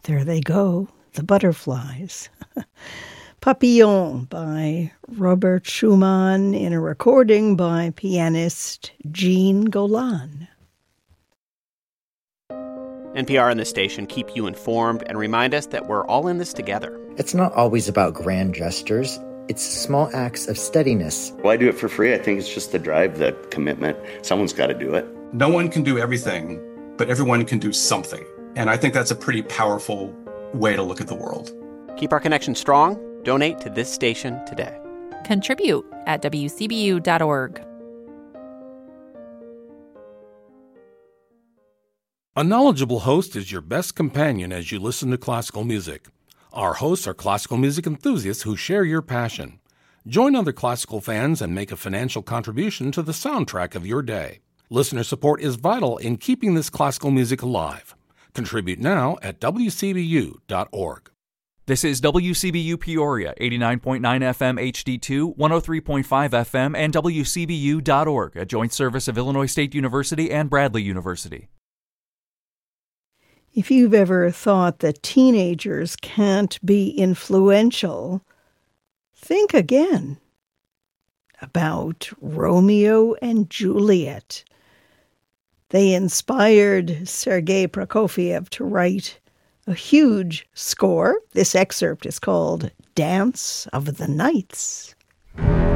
There they go, the butterflies. Papillon by Robert Schumann in a recording by pianist Jean Golan. NPR and this station keep you informed and remind us that we're all in this together. It's not always about grand gestures. It's small acts of steadiness. Well, I do it for free. I think it's just the drive, the commitment. Someone's got to do it. No one can do everything, but everyone can do something. And I think that's a pretty powerful way to look at the world. Keep our connection strong. Donate to this station today. Contribute at WCBU.org. A knowledgeable host is your best companion as you listen to classical music. Our hosts are classical music enthusiasts who share your passion. Join other classical fans and make a financial contribution to the soundtrack of your day. Listener support is vital in keeping this classical music alive. Contribute now at WCBU.org. This is WCBU Peoria, 89.9 FM HD2, 103.5 FM, and WCBU.org, a joint service of Illinois State University and Bradley University. If you've ever thought that teenagers can't be influential, think again about Romeo and Juliet. They inspired Sergei Prokofiev to write a huge score. This excerpt is called Dance of the Nights.